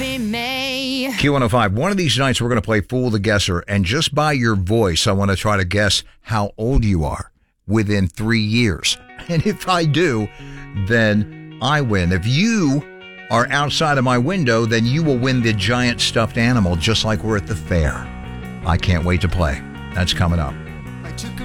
be me. Q105, one of these nights we're going to play Fool the Guesser, and just by your voice, I want to try to guess how old you are within 3 years. And if I do, then I win. If you are outside of my window, then you will win the giant stuffed animal, just like we're at the fair. I can't wait to play. That's coming up.